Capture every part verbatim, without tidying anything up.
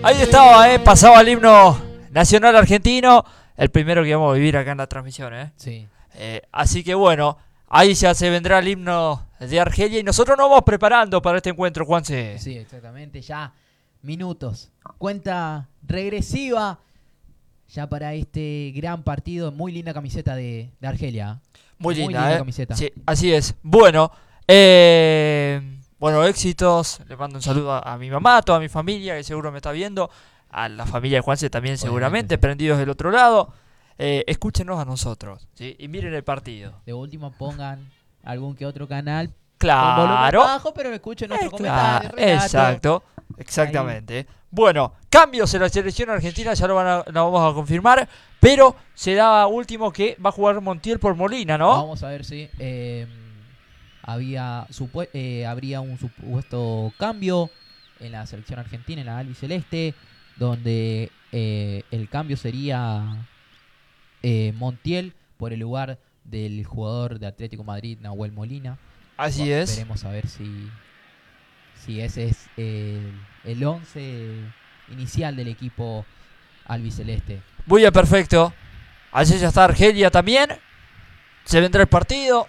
Ahí estaba, eh, pasaba el himno nacional argentino, el primero que vamos a vivir acá en la transmisión, eh. Sí. Eh, así que bueno, ahí ya se vendrá el himno de Argelia y nosotros nos vamos preparando para este encuentro, Juanse. Sí, exactamente, ya minutos. Cuenta regresiva ya para este gran partido. Muy linda camiseta de, de Argelia. Muy linda, Muy linda eh. camiseta. Sí, así es. Bueno, eh, bueno, éxitos. Le mando un saludo a, a mi mamá, a toda mi familia que seguro me está viendo. A la familia de Juanse también seguramente, Obviamente, sí. prendidos del otro lado. Eh, escúchenos a nosotros, ¿sí? Y miren el partido. De último pongan algún que otro canal. Claro. Con volumen bajo, pero escuchen nuestro Eh, comentario. claro, relato. exacto, exactamente. Bueno, cambios en la selección argentina, ya lo, van a, lo vamos a confirmar, pero se da último que va a jugar Montiel por Molina, ¿no? Vamos a ver si eh, había supue- eh, habría un supuesto cambio en la selección argentina, en la albiceleste, donde eh, el cambio sería eh, Montiel por el lugar del jugador de Atlético Madrid, Nahuel Molina. Así Bueno, es. Veremos a ver si, si ese es el, el once inicial del equipo albiceleste. Muy bien, perfecto. Allí ya está Argelia también. Se vendrá el partido.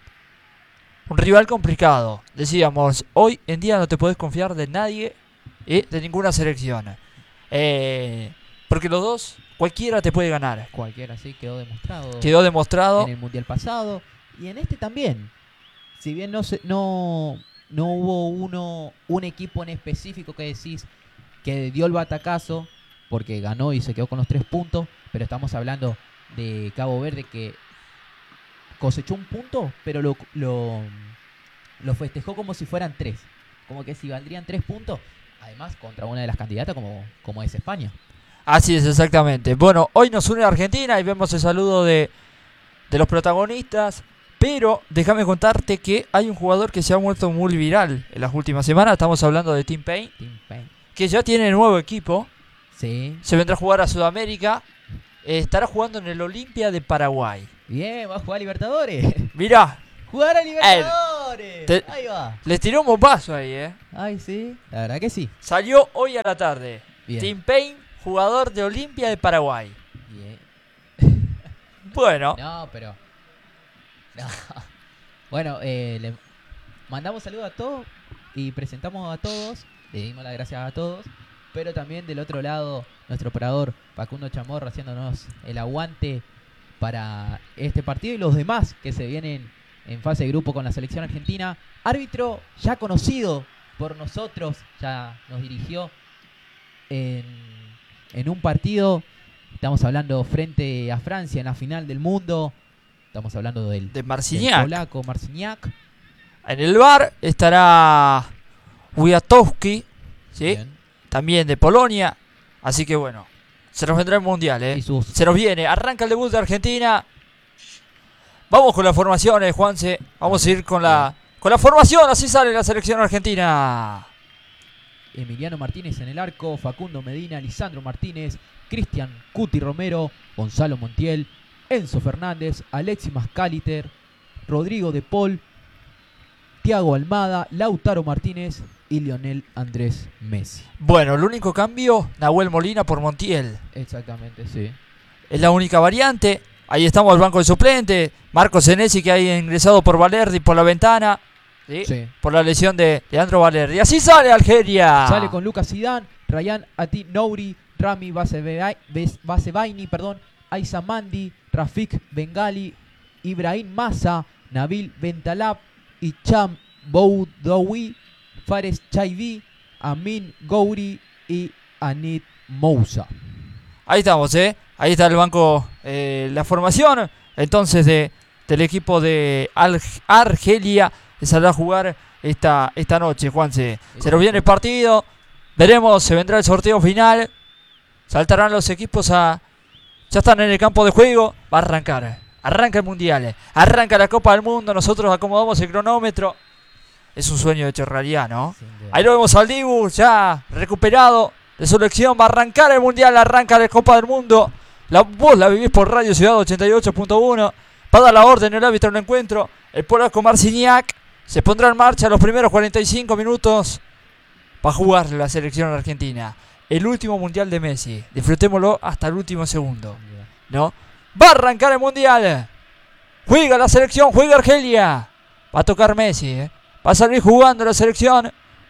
Un rival complicado. Decíamos, hoy en día no te podés confiar de nadie, ¿eh? De ninguna selección. Eh, porque los dos, cualquiera te puede ganar. Cualquiera, sí, quedó demostrado. Quedó demostrado. En el mundial pasado y en este también. Si bien no se, no, no hubo uno un equipo en específico que decís que dio el batacazo porque ganó y se quedó con los tres puntos, pero estamos hablando de Cabo Verde que cosechó un punto, pero lo, lo, lo festejó como si fueran tres. Como que si valdrían tres puntos, además contra una de las candidatas como, como es España. Así es, exactamente. Bueno, hoy nos une Argentina y vemos el saludo de, de los protagonistas. Pero déjame contarte que hay un jugador que se ha vuelto muy viral en las últimas semanas. Estamos hablando de Tim Payne, Tim Payne. que ya tiene nuevo equipo. Sí. Se vendrá a jugar a Sudamérica. Eh, estará jugando en el Olimpia de Paraguay. Bien, va a jugar a Libertadores. Mirá, ¡Jugar a Libertadores! Te- Ahí va. les tiró un bombazo ahí, ¿eh? Ay, sí. La verdad que sí. Salió hoy a la tarde. Bien. Tim Payne, jugador de Olimpia de Paraguay. Bien. Bueno, No, pero... No. Bueno, eh, le mandamos saludos a todos y presentamos a todos. Le dimos las gracias a todos. Pero también del otro lado, nuestro operador Facundo Chamorro haciéndonos el aguante para este partido y los demás que se vienen en fase de grupo con la selección argentina. Árbitro ya conocido por nosotros, ya nos dirigió en, en un partido. Estamos hablando frente a Francia en la final del mundo. Estamos hablando del, de del Marciniak. polaco Marciniak. En el bar estará Wiatowski, ¿sí? Bien. También de Polonia. Así que bueno, se nos vendrá el mundial, ¿eh? Y sus- Se nos viene. Arranca el debut de Argentina. Vamos con las formaciones, Juanse. Vamos a ir con la, con la formación. Así sale la selección argentina. Emiliano Martínez en el arco, Facundo Medina, Lisandro Martínez, Cristian Cuti Romero, Gonzalo Montiel, Enzo Fernández, Alexis Mascaliter, Rodrigo De Paul, Thiago Almada, Lautaro Martínez y Lionel Andrés Messi. Bueno, el único cambio, Nahuel Molina por Montiel. Exactamente, sí. Es la única variante. Ahí estamos el banco de suplente. Marcos Senesi, que ha ingresado por Valerdi por la ventana. ¿Sí? Sí. Por la lesión de Leandro Valerdi. Así sale Argelia. Sale con Lucas Zidane, Ryan Ati Nouri, Rami Basebei- Bes- Basebaini, perdón, Aisa Mandi, Rafik Bengali, Ibrahim Massa, Nabil Bentalab, Icham Boudoui, Fares Chaibi, Amin Gouri y Anit Moussa. Ahí estamos, ¿eh? Ahí está el banco, eh, la formación. Entonces, de, del equipo de Al- Argelia, que saldrá a jugar esta, esta noche, Juanse. Se nos viene el partido. Veremos, se vendrá el sorteo final. Saltarán los equipos a... Ya están en el campo de juego. Va a arrancar. Arranca el Mundial. Arranca la Copa del Mundo. Nosotros acomodamos el cronómetro. Es un sueño hecho realidad, ¿no? Ahí lo vemos al Dibu, ya recuperado de su lección. Va a arrancar el Mundial, arranca la Copa del Mundo. La, vos la vivís por Radio Ciudad ochenta y ocho punto uno. Va a dar la orden el árbitro en el encuentro. El polaco Marciniak se pondrá en marcha los primeros cuarenta y cinco minutos para jugar la selección argentina. el último mundial de Messi. Disfrutémoslo hasta el último segundo, ¿no? Va a arrancar el mundial. Juega la selección, juega Argelia. Va a tocar Messi, ¿eh? Va a salir jugando la selección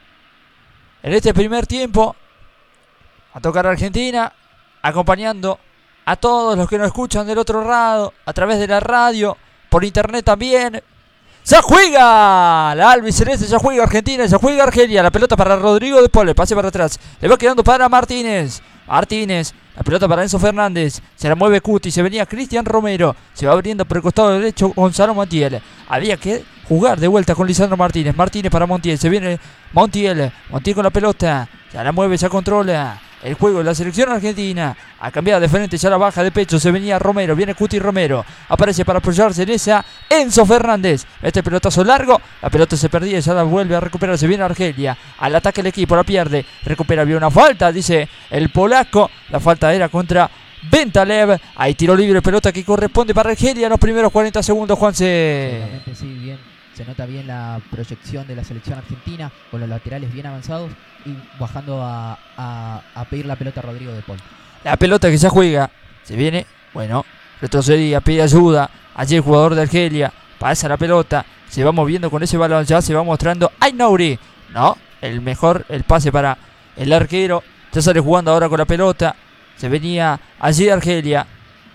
en este primer tiempo. Va a tocar Argentina, acompañando a todos los que nos escuchan del otro lado, a través de la radio, por internet también. ¡Ya juega! La albiceleste, ya juega Argentina, ya juega Argelia. La pelota para Rodrigo de Paul, pase para atrás. Le va quedando para Martínez. Martínez, la pelota para Enzo Fernández. Se la mueve Cuti, se venía Cristian Romero. Se va abriendo por el costado derecho Gonzalo Montiel. Había que jugar de vuelta con Lisandro Martínez. Martínez para Montiel, se viene Montiel. Montiel con la pelota, ya la mueve, ya controla el juego de la selección argentina. Ha cambiado de frente, ya la baja de pecho. Se venía Romero, viene Cuti Romero. Aparece para apoyarse en esa Enzo Fernández. Este pelotazo largo, la pelota se perdía, ya la vuelve a recuperar. Se viene Argelia, al ataque el equipo, la pierde. Recupera, había una falta, dice el polaco. La falta era contra Bentalev. Hay tiro libre, pelota que corresponde para Argelia en los primeros cuarenta segundos, Juanse. Seguramente sí, bien. Se nota bien la proyección de la selección argentina, con los laterales bien avanzados y bajando a, a, a pedir la pelota a Rodrigo de Paul. La pelota que ya juega, se viene, bueno, retrocedía, pide ayuda. Allí el jugador de Argelia, pasa la pelota, se va moviendo con ese balón, ya se va mostrando Ainouri. No, el mejor, el pase para el arquero. Ya sale jugando ahora con la pelota. Se venía allí Argelia.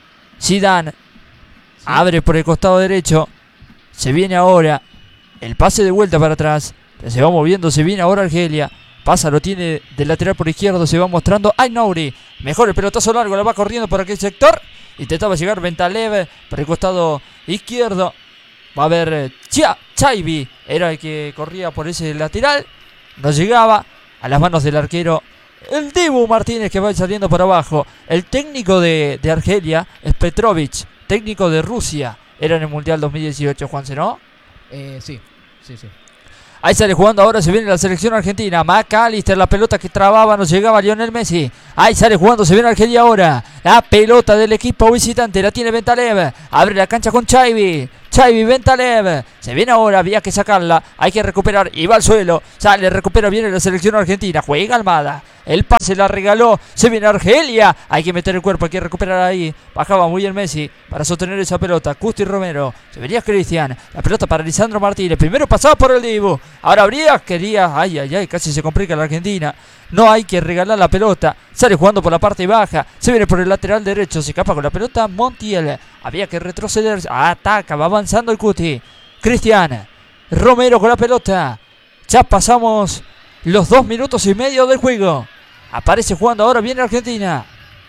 Zidane, sí. Abre por el costado derecho. Se viene ahora el pase de vuelta para atrás. Se va moviendo, se viene ahora Argelia. Pasa, lo tiene del lateral por izquierdo. Se va mostrando Ainouri. Mejor el pelotazo largo, la va corriendo por aquel sector. Intentaba llegar Bentalev por el costado izquierdo. Va a haber Chia, Chaibi. Era el que corría por ese lateral. No llegaba a las manos del arquero. El Dibu Martínez, que va saliendo por abajo. El técnico de, de Argelia es Petrovic, técnico de Rusia. Era en el Mundial dos mil dieciocho, Juanse, ¿no? Eh, sí, sí, sí. Ahí sale jugando ahora, se viene la selección argentina. McAllister, la pelota que trababa, no llegaba Lionel Messi. Ahí sale jugando, se viene Argelia ahora. La pelota del equipo visitante, la tiene Bentalev. Abre la cancha con Chaibi. Chaibi, Bentalev. Se viene ahora, había que sacarla. Hay que recuperar y va al suelo. Sale, recupera, viene la selección argentina. Juega Almada. El pase la regaló. Se viene Argelia. Hay que meter el cuerpo, hay que recuperar ahí. Bajaba muy bien Messi para sostener esa pelota. Custi Romero. Se venía Cristian. La pelota para Lisandro Martínez. Primero pasaba por el Dibu. Ahora habría, quería. Ay, ay, ay. Casi se complica la Argentina. No hay que regalar la pelota. Sale jugando por la parte baja. Se viene por el lateral derecho. Se escapa con la pelota Montiel. Había que retroceder. Ataca. Va avanzando el Cuti. Cristian Romero con la pelota. Ya pasamos los dos minutos y medio del juego. Aparece jugando ahora. Viene Argentina.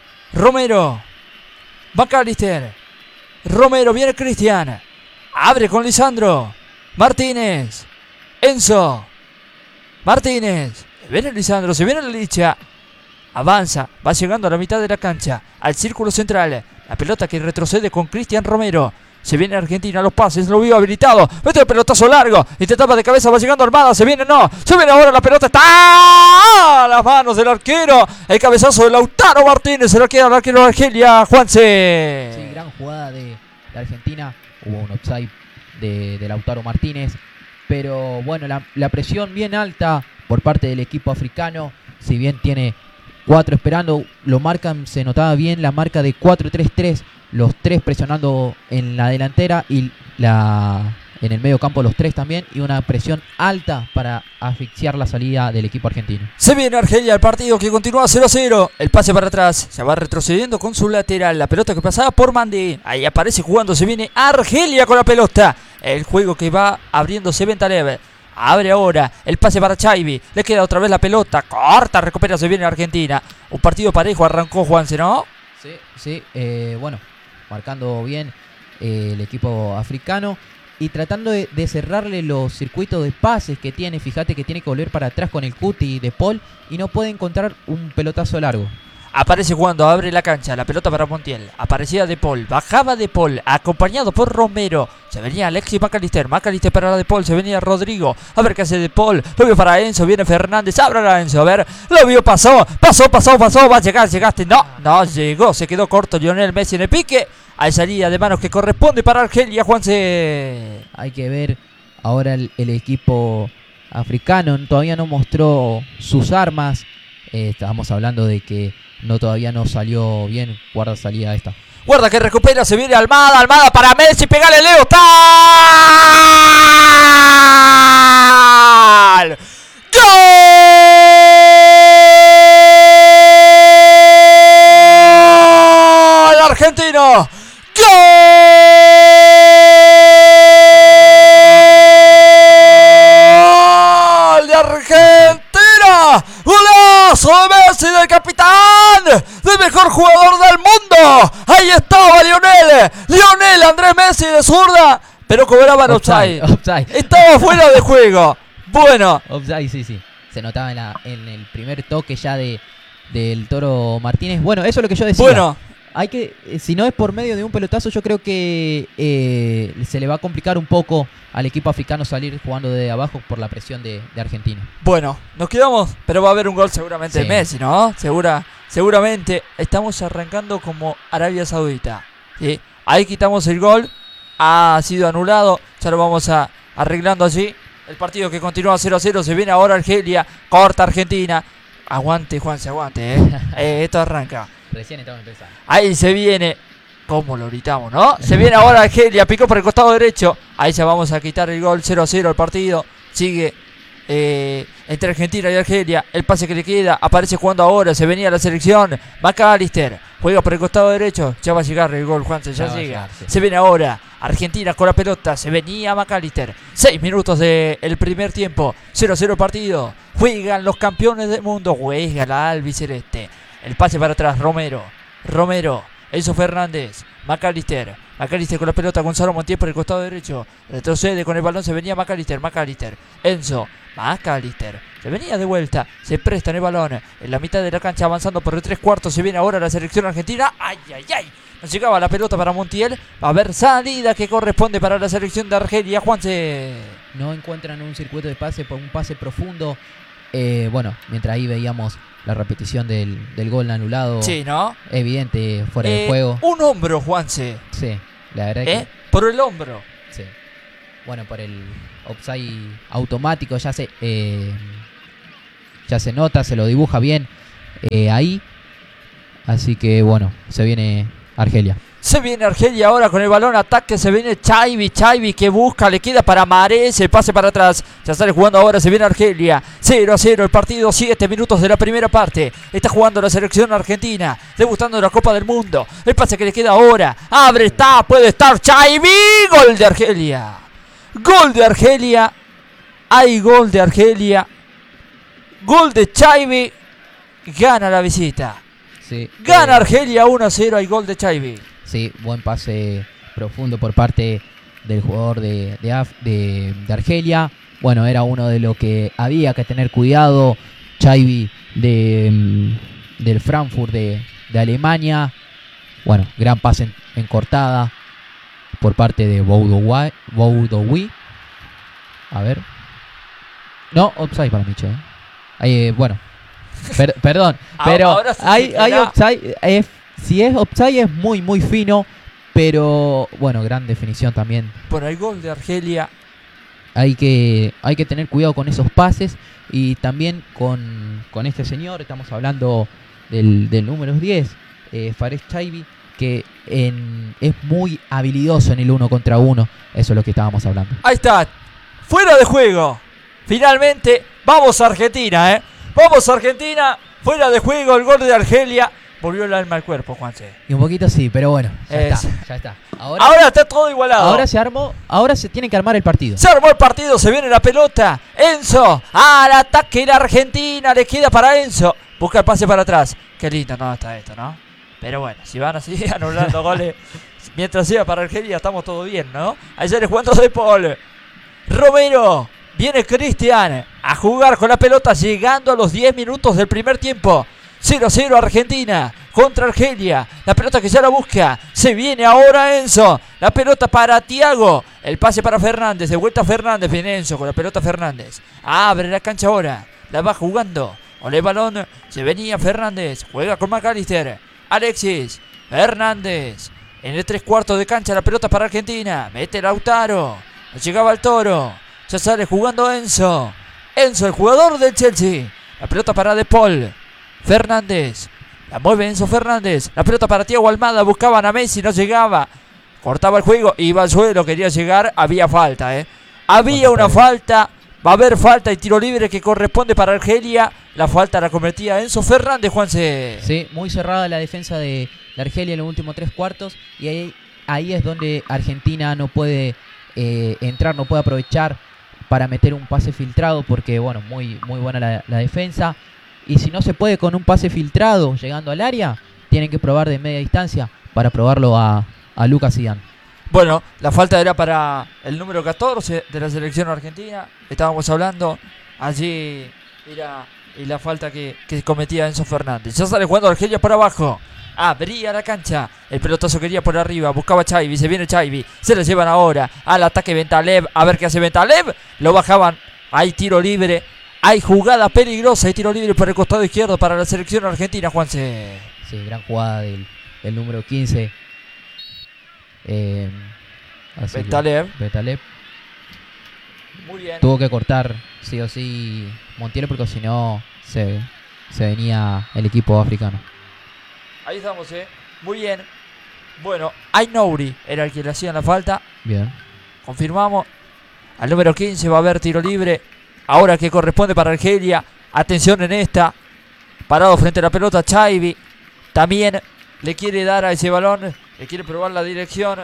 Romero. McAllister. Romero. Viene Cristian. Abre con Lisandro. Martínez. Enzo. Martínez. Viene Lisandro. Se viene la licha. Avanza. Va llegando a la mitad de la cancha. Al círculo central. La pelota que retrocede con Cristian Romero. Se viene Argentina, los pases, lo vio habilitado. Mete el pelotazo largo. Intentaba de cabeza, va llegando Armada. Se viene, no. Se viene ahora, la pelota está a las manos del arquero. El cabezazo de Lautaro Martínez. Se lo queda al arquero de Argelia, Juanse. Sí, gran jugada de, de Argentina. Hubo un offside de, de Lautaro Martínez. Pero bueno, la, la presión bien alta por parte del equipo africano. Si bien tiene cuatro esperando, lo marcan, se notaba bien la marca de cuatro tres tres. Los tres presionando en la delantera y la en el medio campo los tres también. Y una presión alta para asfixiar la salida del equipo argentino. Se viene Argelia, el partido que continúa cero a cero. El pase para atrás, se va retrocediendo con su lateral. La pelota que pasaba por Mandi. Ahí aparece jugando, se viene Argelia con la pelota. El juego que va abriéndose Bentalev. Abre ahora, el pase para Chaibi. Le queda otra vez la pelota, corta, recupera, se viene Argentina. Un partido parejo arrancó, Juanse, ¿no? Sí, sí, eh, bueno, marcando bien eh, el equipo africano y tratando de, de cerrarle los circuitos de pases que tiene. Fíjate que tiene que volver para atrás con el Cuti de Paul y no puede encontrar un pelotazo largo. Aparece jugando, abre la cancha, la pelota para Montiel. Aparecía De Paul, bajaba De Paul, acompañado por Romero. Se venía Alexis McAllister, McAllister para De Paul, se venía Rodrigo. A ver qué hace De Paul, lo vio para Enzo, viene Fernández, abre a Enzo, a ver, lo vio, pasó, pasó, pasó, pasó, va a llegar, llegaste. No, no llegó, se quedó corto Lionel Messi en el pique. Hay salida de manos que corresponde para Argelia, Juanse. Hay que ver ahora el, el equipo africano, todavía no mostró sus armas. Eh, estábamos hablando de que no todavía no salió bien. Guarda salida esta. Guarda que recupera, se viene Almada, Almada para Messi, pegale Leo, ¡tal! ¡Gol! Argentino, ¡gol de Argentina! ¡Golazo de Messi, del capitán, del mejor jugador del mundo! Ahí estaba Lionel, Lionel Andrés Messi de zurda, pero cobraban offside. Offside. Estaba fuera de juego. Bueno. Offside, sí, sí. Se notaba en, la, en el primer toque ya de del Toro Martínez. Bueno, eso es lo que yo decía. Bueno. Hay que, si no es por medio de un pelotazo, yo creo que eh, se le va a complicar un poco al equipo africano salir jugando de abajo por la presión de, de Argentina. Bueno, nos quedamos, pero va a haber un gol seguramente Sí. de Messi, ¿no? Segura, seguramente estamos arrancando como Arabia Saudita. ¿Sí? Ahí quitamos el gol, ha sido anulado, ya lo vamos a arreglando allí. El partido que continúa cero a cero, se viene ahora Argelia, corta Argentina. Aguante, Juan, se aguante, ¿eh? eh esto arranca. Recién estamos empezando. Ahí se viene, como lo gritamos, ¿no? Se viene ahora Argelia, picó por el costado derecho. Ahí ya vamos a quitar el gol, cero a cero el partido. Sigue eh, entre Argentina y Argelia. El pase que le queda, aparece jugando ahora. Se venía la selección. McAllister juega por el costado derecho. Ya va a llegar el gol, Juanse, ya, Ya va a llega. llegar, sí. Se viene ahora Argentina con la pelota. Se venía McAllister. Seis minutos del primer tiempo. cero a cero el partido. Juegan los campeones del mundo. Juega la albiceleste. El pase para atrás, Romero. Romero. Enzo Fernández. McAllister. McAllister con la pelota. Gonzalo Montiel por el costado derecho. Retrocede con el balón. Se venía McAllister. McAllister. Enzo. McAllister. Se venía de vuelta. Se presta en el balón. En la mitad de la cancha avanzando por el tres cuartos. Se viene ahora la selección argentina. ¡Ay, ay, ay! Nos llegaba la pelota para Montiel. Va a haber salida que corresponde para la selección de Argelia. Juanse. No encuentran un circuito de pase por un pase profundo. Eh, bueno, mientras ahí veíamos la repetición del, del gol anulado. Sí, ¿no? Evidente, fuera Eh, de juego. Un hombro, Juanse. Sí, la verdad ¿Eh? que Por el hombro. sí. Bueno, por el offside automático ya se eh, ya se nota, se lo dibuja bien eh, ahí. Así que bueno, se viene Argelia. Se viene Argelia ahora con el balón, ataque, se viene Chaibi, Chaibi que busca, le queda para Mares, el pase para atrás, ya sale jugando ahora, se viene Argelia, cero a cero el partido, siete minutos de la primera parte, está jugando la selección argentina, debutando en la Copa del Mundo, el pase que le queda ahora, abre, está, puede estar Chaibi, gol de Argelia, gol de Argelia, hay gol de Argelia, gol de Chaibi, gana la visita, Sí, gana eh, Argelia uno a cero, hay gol de Chaibi. Sí, buen pase profundo por parte del jugador de, de, Af- de, de Argelia. Bueno, era uno de lo que había que tener cuidado. Chaibi de, mm, del Frankfurt de, de Alemania. Bueno, gran pase en, en cortada por parte de Boudoui. Boudoui. A ver. No, offside para Miche. ¿eh? Ahí, eh, bueno, per- perdón, pero Ahora sí hay, se hay queda. offside. Es, si es offside es muy, muy fino. Pero bueno, gran definición también. Bueno, el gol de Argelia. Hay que, hay que tener cuidado con esos pases y también con, con este señor. Estamos hablando del, del número diez, eh, Fares Chaibi, que en, es muy habilidoso en el uno contra uno. Eso es lo que estábamos hablando. Ahí está. Fuera de juego. Finalmente, vamos a Argentina, ¿eh? Vamos a Argentina. Fuera de juego el gol de Argelia. Volvió el alma al cuerpo, Juanse. Y un poquito sí, pero bueno, ya Es- está, ya está. Ahora, Ahora está todo igualado. ahora se armó, ahora se tiene que armar el partido. Se armó el partido, se viene la pelota. Enzo, al ataque la Argentina, le queda para Enzo. Busca el pase para atrás. Qué lindo no está esto, ¿no? Pero bueno, si van así anulando goles, mientras sea para Argelia, estamos todo bien, ¿no? Ayer jugando de Paul. Romero, viene Cristian a jugar con la pelota, llegando a los diez minutos del primer tiempo. cero a cero Argentina contra Argelia. La pelota que ya la busca. Se viene ahora Enzo. La pelota para Thiago. El pase para Fernández. De vuelta Fernández. Viene Enzo con la pelota Fernández. Abre la cancha ahora. La va jugando. Con el balón. Se venía Fernández. Juega con McAllister. Alexis. Fernández. En el tres cuartos de cancha la pelota para Argentina. Mete Lautaro. No llegaba el Toro. Ya sale jugando Enzo. Enzo, el jugador del Chelsea. La pelota para De Paul. Fernández. La mueve Enzo Fernández. La pelota para Thiago Almada. Buscaban a Messi, no llegaba. Cortaba el juego, iba al suelo, quería llegar. Había falta, ¿eh? Había una falta. Va a haber falta y tiro libre que corresponde para Argelia. La falta la cometía Enzo Fernández, Juanse. Sí, muy cerrada la defensa de, de Argelia en los últimos tres cuartos. Y ahí, ahí es donde Argentina no puede eh, entrar, no puede aprovechar para meter un pase filtrado. Porque, bueno, muy, muy buena la, la defensa. Y si no se puede con un pase filtrado llegando al área, tienen que probar de media distancia para probarlo a, a Lucas Zidane. Bueno, la falta era para el número catorce de la selección argentina. Estábamos hablando. Allí era y la falta que, que cometía Enzo Fernández. Ya sale jugando Argelia por abajo. Abría la cancha. El pelotazo quería por arriba. Buscaba Chaibi. Se viene Chaibi. Se lo llevan ahora al ataque Bentalev. A ver qué hace Bentalev. Lo bajaban. Hay tiro libre. Hay jugada peligrosa. Hay tiro libre por el costado izquierdo para la selección argentina, Juanse. Sí, gran jugada del, del número quince. Eh, Bentalev. Bentalev. Muy bien. Tuvo que cortar sí o sí Montiel porque si no se, se venía el equipo africano. Ahí estamos, eh. Muy bien. Bueno, Ainouri era el que le hacían la falta. Bien. Confirmamos. Al número quince va a haber tiro libre. Ahora que corresponde para Argelia. Atención en esta. Parado frente a la pelota Chaibi. También le quiere dar a ese balón. Le quiere probar la dirección.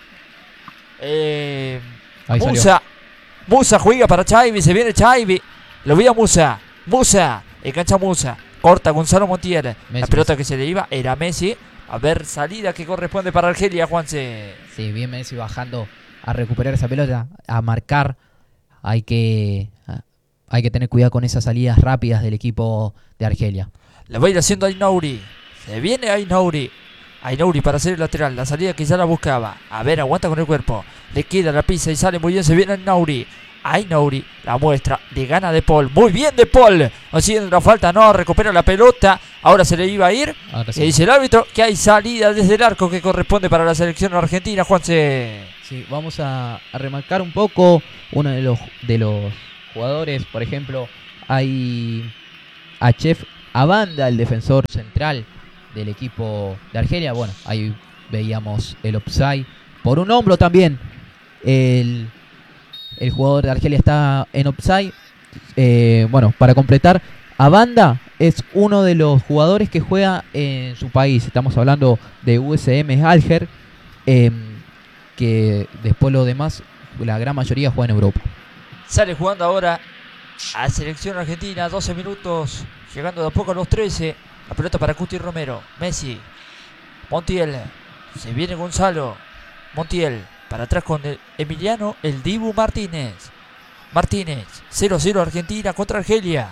Eh, Musa. Musa juega para Chaibi. Se viene Chaibi. Lo vi a Musa. Musa. Engancha Musa. Corta Gonzalo Montiel. Messi, la pelota Messi. que se le iba era Messi. A ver, salida que corresponde para Argelia, Juanse. Sí, bien Messi bajando a recuperar esa pelota, a marcar. Hay que, hay que tener cuidado con esas salidas rápidas del equipo de Argelia. Le va a ir haciendo Ainouri. Se viene Ainouri. Ainouri para hacer el lateral. La salida que ya la buscaba. A ver, aguanta con el cuerpo. Le queda la pisa y sale muy bien. Se viene Ainouri. Ainouri la muestra. Le gana De Paul. Muy bien De Paul. Haciendo la falta. No, recupera la pelota. Ahora se le iba a ir. Ahora sí. Y dice el árbitro que hay salida desde el arco que corresponde para la selección argentina, Juanse. Sí, vamos a, a remarcar un poco uno de los de los jugadores. Por ejemplo, hay a Chef Abanda, el defensor central del equipo de Argelia. Bueno, ahí veíamos el offside por un hombro también. El, el jugador de Argelia está en offside. Eh, bueno, para completar, Abanda es uno de los jugadores que juega en su país. Estamos hablando de U S M Alger, eh, que después lo demás, la gran mayoría juega en Europa. Sale jugando ahora a selección argentina. doce minutos. Llegando de a poco a los trece. La pelota para Cuti Romero. Messi. Montiel. Se viene Gonzalo. Montiel. Para atrás con el Emiliano. El Dibu Martínez. Martínez. cero cero Argentina contra Argelia.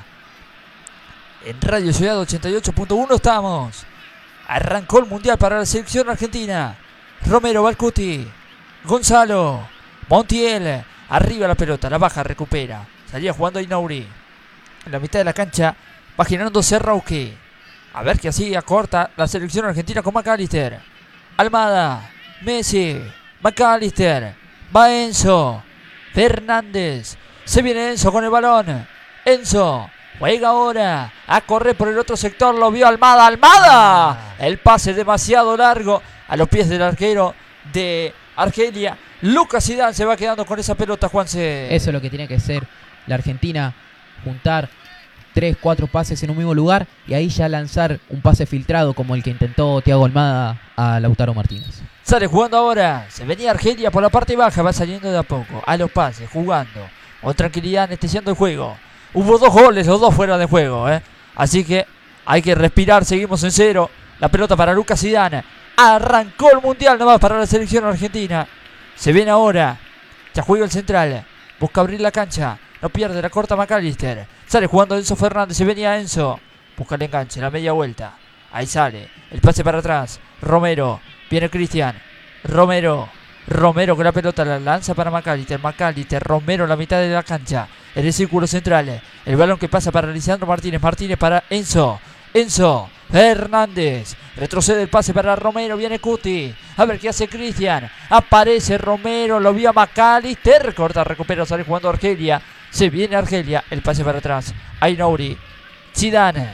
En Radio Ciudad ochenta y ocho punto uno estamos. Arrancó el mundial para la selección argentina. Romero, Balcuti. Gonzalo. Montiel. Arriba la pelota. La baja, recupera. Salía jugando Ainouri. En la mitad de la cancha va generando Serrauque. A ver qué hacía. Corta la selección argentina con McAllister. Almada. Messi. McAllister. Va Enzo. Fernández. Se viene Enzo con el balón. Enzo. Juega ahora. A correr por el otro sector. Lo vio Almada. ¡Almada! El pase demasiado largo. A los pies del arquero de Argelia. Lucas Zidane se va quedando con esa pelota, Juanse. Eso es lo que tiene que ser la Argentina. Juntar tres, cuatro pases en un mismo lugar y ahí ya lanzar un pase filtrado como el que intentó Thiago Almada a Lautaro Martínez. Sale jugando ahora. Se venía Argelia por la parte baja. Va saliendo de a poco. A los pases. Jugando. Con tranquilidad. Anestesiando el juego. Hubo dos goles. Los dos fuera de juego. ¿eh? Así que hay que respirar. Seguimos en cero. La pelota para Lucas Zidane. Arrancó el mundial nomás para la selección argentina. Se viene ahora. Ya juega el central. Busca abrir la cancha. No pierde. La corta McAllister. Sale jugando Enzo Fernández. Se venía Enzo. Busca el enganche. La media vuelta. Ahí sale. El pase para atrás. Romero. Viene Cristian. Romero. Romero con la pelota la lanza para McAllister. McAllister. Romero en la mitad de la cancha. En el círculo central. El balón que pasa para Lisandro Martínez. Martínez para Enzo. Enzo Fernández. Retrocede el pase para Romero. Viene Cuti. A ver qué hace Cristian. Aparece Romero. Lo vio a McAllister. Corta, recupera. Sale jugando Argelia. Se viene Argelia. El pase para atrás. Ainouri. Zidane.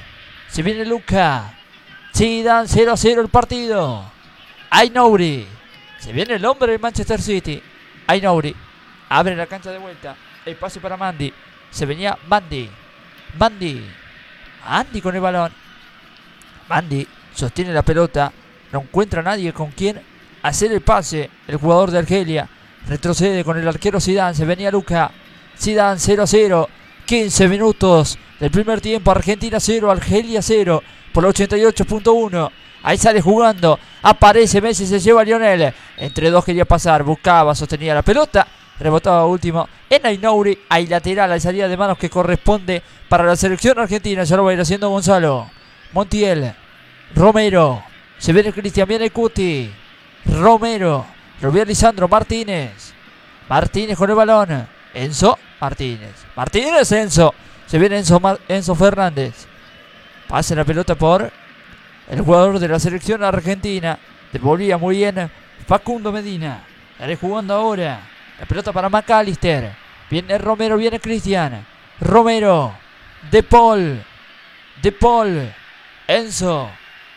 Se viene Luca. Zidane, cero a cero el partido. Ainouri. Se viene el hombre del Manchester City. Ainouri. Abre la cancha de vuelta. El pase para Mandy. Se venía Mandy. Mandy. Mandy con el balón. Mandy sostiene la pelota. No encuentra a nadie con quien hacer el pase. El jugador de Argelia retrocede con el arquero Zidane. Se venía Luca. Zidane cero a cero. quince minutos del primer tiempo. Argentina cero, Argelia cero. Por el ochenta y ocho punto uno. Ahí sale jugando. Aparece Messi, se lleva a Lionel. Entre dos quería pasar. Buscaba, sostenía la pelota. Rebotaba último en Ainouri. Hay lateral, hay salida de manos que corresponde para la selección argentina. Ya lo va a ir haciendo Gonzalo. Montiel. Romero. Se viene Cristian, viene Cuti. Romero. Lo ve Lisandro Martínez. Martínez con el balón. Enzo Martínez. Martínez, Enzo. Se viene Enzo, Mar- Enzo Fernández. Pasa la pelota por el jugador de la selección argentina. Devolvía muy bien Facundo Medina. Estaré jugando ahora. La pelota para McAllister. Viene Romero, viene Cristian. Romero. De Paul. De Paul. Enzo.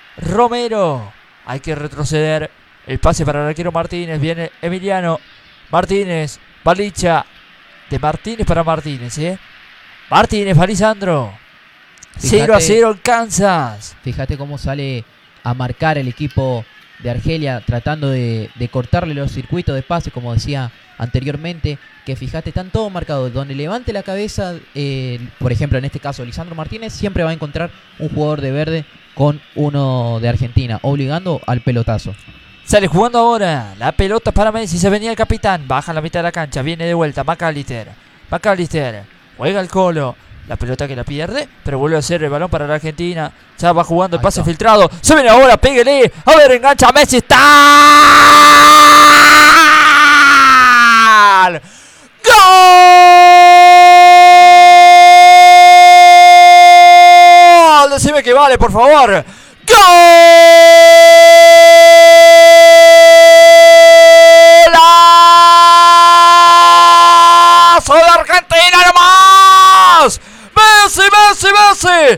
Romero. Hay que retroceder. El pase para el arquero Martínez. Viene Emiliano Martínez. Balicha. De Martínez para Martínez, ¿eh? Martínez para Lisandro. cero a cero en Kansas. Fíjate cómo sale a marcar el equipo de Argelia, tratando de, de cortarle los circuitos de pase, como decía anteriormente. Que fíjate, están todos marcados. Donde levante la cabeza, eh, por ejemplo, en este caso, Lisandro Martínez, siempre va a encontrar un jugador de verde con uno de Argentina, obligando al pelotazo. Sale jugando ahora. La pelota para Messi. Se venía el capitán. Baja la mitad de la cancha. Viene de vuelta McAllister. McAllister. Juega el Colo. La pelota que la pierde, pero vuelve a ser el balón para la Argentina. Ya va jugando el pase Ahí está. filtrado. Se viene ahora, pégale. A ver, engancha Messi. ¡Está! ¡Gol! Decime que vale, por favor. ¡Golazo de Argentina nomás! Messi, Messi, Messi,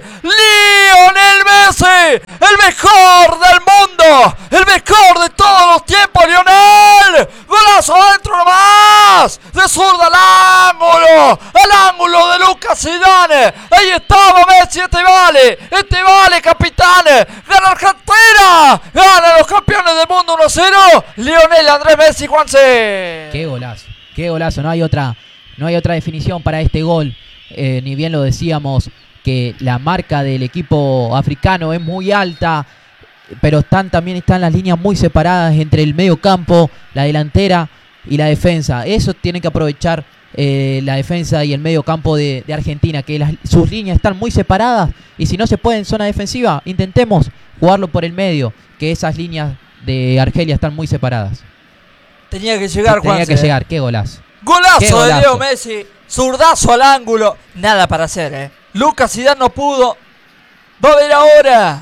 Lionel Messi, el mejor del mundo, el mejor de todos los tiempos, Lionel. Golazo adentro nomás, de zurda al ángulo, al ángulo de Lucas Zidane. Ahí estaba Messi, este vale, este vale, capitán. Gana Argentina, gana los campeones del mundo uno a cero. Lionel Andrés Messi, Juanse. Qué golazo, qué golazo, no hay otra, no hay otra definición para este gol. Eh, ni bien lo decíamos, que la marca del equipo africano es muy alta, pero están, también están las líneas muy separadas entre el medio campo, la delantera y la defensa. Eso tiene que aprovechar eh, la defensa y el medio campo de, de Argentina, que las, sus líneas están muy separadas, y si no se puede en zona defensiva, intentemos jugarlo por el medio, que esas líneas de Argelia están muy separadas. Tenía que llegar, Tenía Juanse. que llegar, qué golazo. Golazo, Qué de golazo. Leo Messi. Zurdazo al ángulo. Nada para hacer, eh. Lucas Zidane no pudo. Va a ver ahora.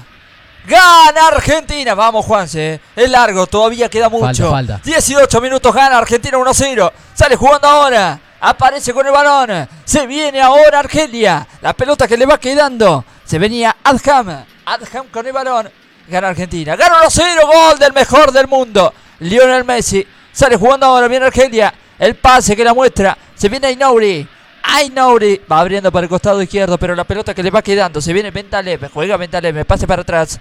Gana Argentina. Vamos, Juanse. Es largo, todavía queda mucho. Falta, falta. dieciocho minutos, gana Argentina uno a cero. Sale jugando ahora. Aparece con el balón. Se viene ahora Argelia. La pelota que le va quedando. Se venía Adham. Adham con el balón. Gana Argentina. Gana uno a cero. Gol del mejor del mundo, Lionel Messi. Sale jugando ahora. Viene Argelia. El pase que la muestra. Se viene Ainouri. Ainouri va abriendo para el costado izquierdo, pero la pelota que le va quedando. Se viene Bentaleb. Juega Bentaleb. Pase para atrás.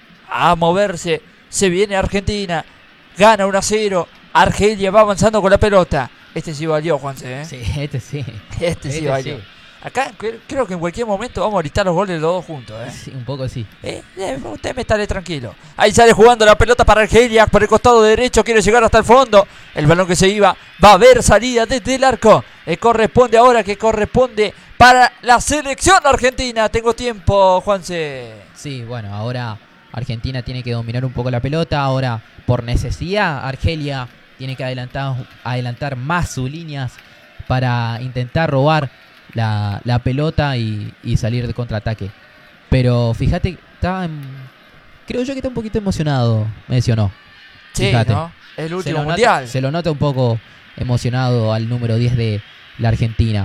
A moverse. Se viene Argentina. Gana uno a cero. Argelia va avanzando con la pelota. Este sí valió, Juanse, ¿eh? Sí, este sí. Este sí Este valió. sí. Acá cre- creo que en cualquier momento vamos a gritar los goles los dos juntos, ¿eh? Sí, un poco sí. Eh, eh, usted me estaré tranquilo. Ahí sale jugando la pelota para Argelia por el costado derecho. Quiere llegar hasta el fondo. El balón que se iba. Va a haber salida desde el arco. Eh, corresponde ahora que corresponde para la selección argentina. Tengo tiempo, Juanse. Sí, bueno, ahora Argentina tiene que dominar un poco la pelota. Ahora, por necesidad, Argelia tiene que adelantar, adelantar más sus líneas para intentar robar la, la pelota y, y salir de contraataque. Pero fíjate, está en- creo yo que está un poquito emocionado, Messi, ¿o no? Sí, Fíjate. ¿no? El Se último lo nota- mundial. se lo nota un poco emocionado al número diez de la Argentina.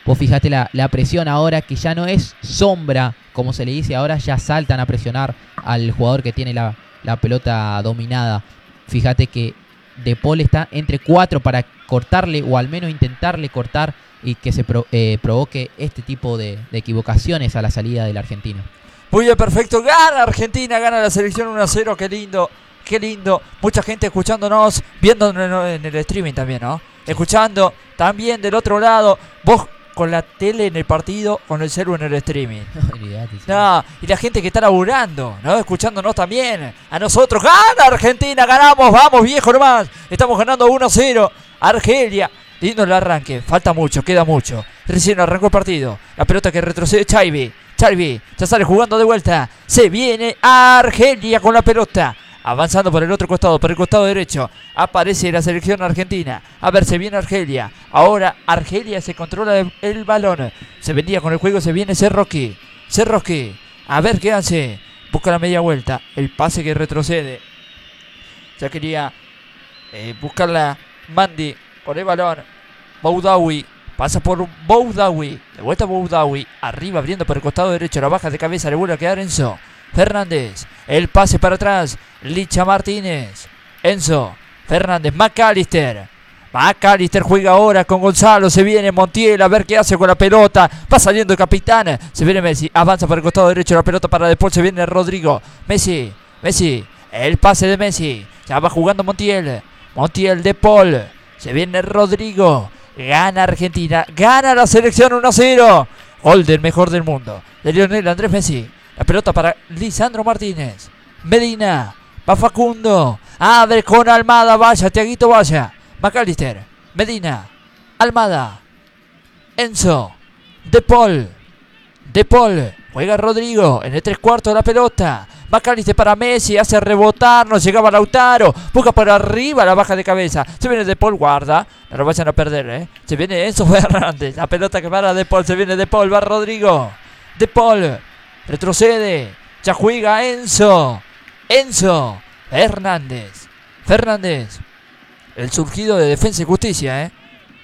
Vos fijate la, la presión ahora, que ya no es sombra, como se le dice ahora, ya saltan a presionar al jugador que tiene la, la pelota dominada. Fíjate que De Paul está entre cuatro para cortarle, o al menos intentarle cortar, y que se pro, eh, provoque este tipo de, de equivocaciones a la salida del argentino. Muy bien, perfecto. Gana Argentina, gana la selección uno a cero. Qué lindo, qué lindo. Mucha gente escuchándonos, viéndonos en el streaming también, ¿no? Escuchando también del otro lado. Vos con la tele en el partido, con el celu en el streaming. No, y la gente que está laburando, ¿no? Escuchándonos también. A nosotros. ¡Gana Argentina! ¡Ganamos! ¡Vamos, viejo nomás! Estamos ganando uno a cero. Argelia. Lindo el arranque. Falta mucho, queda mucho. Recién arrancó el partido. La pelota que retrocede Chaibi. Chaibi ya sale jugando de vuelta. Se viene Argelia con la pelota. Avanzando por el otro costado, por el costado derecho. Aparece la selección argentina. A ver, se viene Argelia. Ahora Argelia se controla el, el balón. Se vendía con el juego, se viene Cerroqui. Cerroqui. A ver qué hace. Busca la media vuelta. El pase que retrocede. Ya quería eh, buscarla Mandy con el balón. Boudaoui. Pasa por Boudaoui. De vuelta Boudaoui. Arriba abriendo por el costado derecho. La baja de cabeza. Le vuelve a quedar Enzo Fernández. El pase para atrás. Licha Martínez. Enzo Fernández. McAllister. McAllister juega ahora con Gonzalo. Se viene Montiel a ver qué hace con la pelota. Va saliendo el capitán. Se viene Messi. Avanza por el costado derecho. La pelota para después. Se viene Rodrigo. Messi. Messi. El pase de Messi. Ya va jugando Montiel. Montiel de Paul. Se viene Rodrigo. Gana Argentina. Gana la selección uno a cero. Gol del mejor del mundo. De Lionel Andrés Messi. La pelota para Lisandro Martínez. Medina. Va Facundo. Abre con Almada. Vaya, Tiaguito, vaya. McAllister. Medina. Almada. Enzo. De Paul. De Paul. Juega Rodrigo. En el tres cuartos de la pelota. McAllister para Messi. Hace rebotar. No llegaba Lautaro. Busca por arriba la baja de cabeza. Se viene De Paul. Guarda. No lo vayan a perder, ¿eh? Se viene Enzo Fernández. La pelota que para De Paul. Se viene De Paul. Va Rodrigo. De Paul. Retrocede. Ya juega Enzo. Enzo Fernández. Fernández. El surgido de Defensa y Justicia, ¿eh?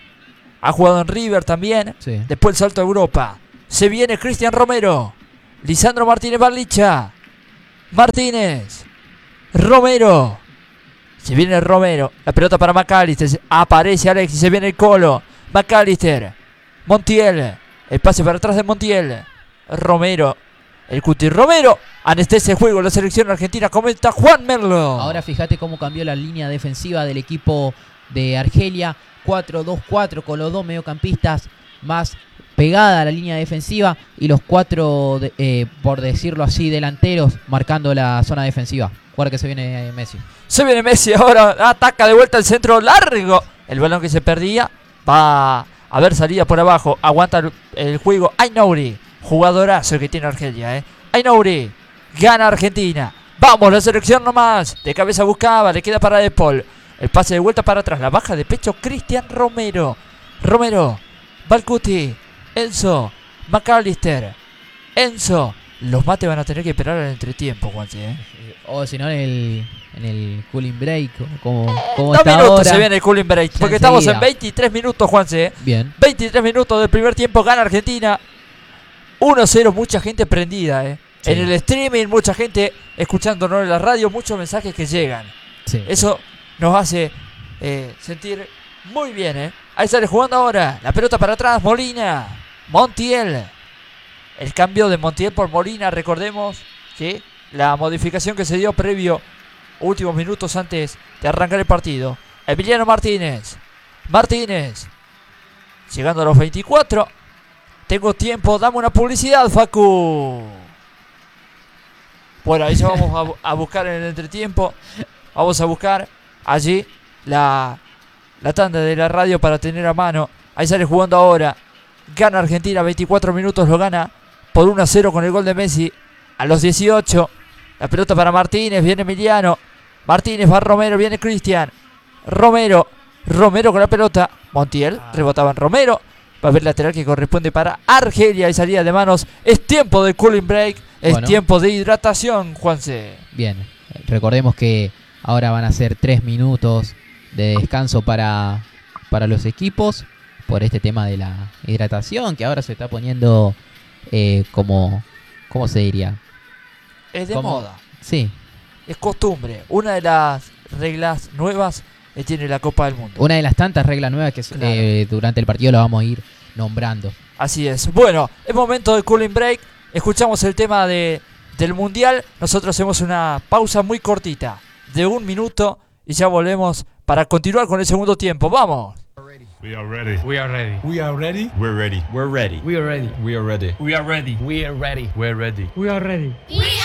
Ha jugado en River también. Sí. Después el salto a Europa. Se viene Cristian Romero. Lisandro Martínez Barlicha. Martínez. Romero. Se viene Romero. La pelota para McAllister. Aparece Alexis. Se viene el Colo. McAllister. Montiel. El pase para atrás de Montiel. Romero. El Cuti Romero. Anestesia el juego. La selección argentina. Comenta Juan Merlo. Ahora fíjate cómo cambió la línea defensiva del equipo de Argelia. cuatro dos cuatro con los dos mediocampistas más pegada a la línea defensiva. Y los cuatro, de, eh, por decirlo así, delanteros marcando la zona defensiva. Ahora que se viene eh, Messi. Se viene Messi ahora. Ataca de vuelta el centro largo. El balón que se perdía. Va a haber salida por abajo. Aguanta el, el juego. Ainouri. Jugadorazo que tiene Argelia, ¿eh? Ainouri. Gana Argentina. Vamos, la selección nomás. De cabeza buscaba. Le queda para De Paul. El pase de vuelta para atrás. La baja de pecho Cristian Romero. Romero. Balcuti. Enzo. McAllister. Enzo. Los mates van a tener que esperar al entretiempo, Juanse, ¿eh? O si no en el, en el cooling break. Como, como Dos está minutos ahora. se viene el cooling break. Porque enseguida. estamos en veintitrés minutos, Juanse, ¿eh? Bien. veintitrés minutos del primer tiempo. Gana Argentina. uno a cero. Mucha gente prendida, ¿eh? Sí. En el streaming, mucha gente escuchándonos en la radio. Muchos mensajes que llegan. Sí. Eso nos hace eh, sentir muy bien, ¿eh? Ahí sale jugando ahora. La pelota para atrás. Molina. Montiel. El cambio de Montiel por Molina. Recordemos que la modificación que se dio previo, últimos minutos antes de arrancar el partido. Emiliano Martínez. Martínez. Llegando a los veinticuatro. Tengo tiempo. Dame una publicidad, Facu. Bueno, ahí ya vamos a, bu- a buscar en el entretiempo. Vamos a buscar allí la, la tanda de la radio para tener a mano. Ahí sale jugando ahora. Gana Argentina, veinticuatro minutos, lo gana por uno a cero con el gol de Messi. A los dieciocho, la pelota para Martínez, viene Emiliano. Martínez va Romero, viene Cristian. Romero, Romero con la pelota. Montiel, rebotaba en Romero. Va a haber lateral que corresponde para Argelia y salida de manos. Es tiempo de cooling break. Es Bueno. tiempo de hidratación, Juanse. Bien. Recordemos que ahora van a ser tres minutos de descanso para, para los equipos. por este tema de la hidratación, que ahora se está poniendo eh, como, ¿cómo se diría? Es de Como- moda, Sí, es costumbre. Una de las reglas nuevas que tiene la Copa del Mundo. una de las tantas reglas nuevas que Claro. eh, durante el partido lo vamos a ir nombrando. Así es. Bueno, es momento de cooling break. Escuchamos el tema de, del Mundial. Nosotros hacemos una pausa muy cortita, de un minuto, y ya volvemos para continuar con el segundo tiempo. ¡Vamos! We are ready. We are ready. We are ready. We're ready. We're ready. We are ready. We are ready. We are ready. We are ready. We're ready. We are ready.